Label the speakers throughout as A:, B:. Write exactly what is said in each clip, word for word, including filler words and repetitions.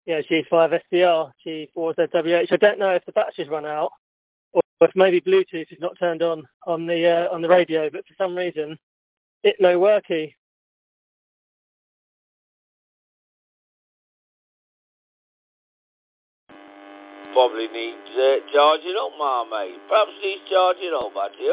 A: yeah, G five S D R, G four Z W H. I don't know if the battery's run out or if maybe Bluetooth is not turned on on the uh, on the radio, but for some reason it no worky.
B: Probably needs uh, charging up, my mate. Perhaps needs charging up, at you.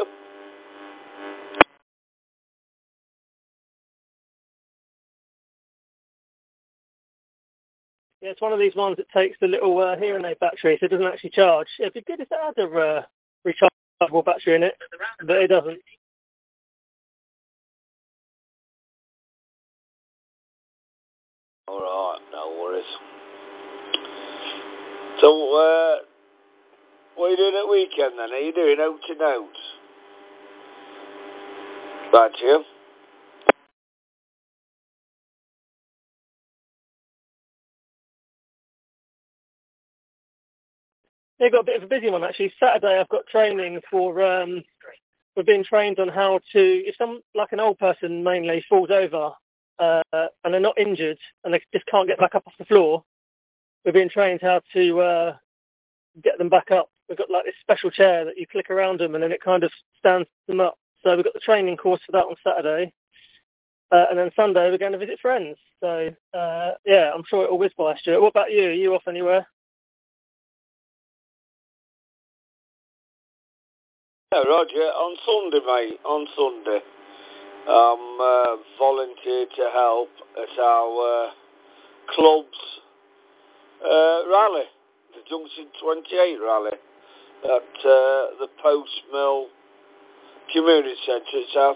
A: Yeah, it's one of these ones that takes the little uh, hearing aid battery, so it doesn't actually charge. It'd be good if it had a uh, rechargeable battery in it, but it doesn't.
B: All right, no worries. So, uh, what are you doing at weekend then? Are you doing out and out? Right, you?
A: Yeah, got a bit of a busy one actually. Saturday I've got training for, um, we're being trained on how to, if some, like an old person mainly, falls over uh, and they're not injured and they just can't get back up off the floor, we're being trained how to uh, get them back up. We've got like this special chair that you click around them and then it kind of stands them up. So we've got the training course for that on Saturday. Uh, and then Sunday we're going to visit friends. So, uh, yeah, I'm sure it'll whiz by, Stuart. What about you? Are you off anywhere?
B: Yeah, Roger. On Sunday, mate. On Sunday. I'm uh, volunteered to help at our uh, club's uh, rally. The Junction twenty-eight rally. At uh, the Post Mill Community Centre at South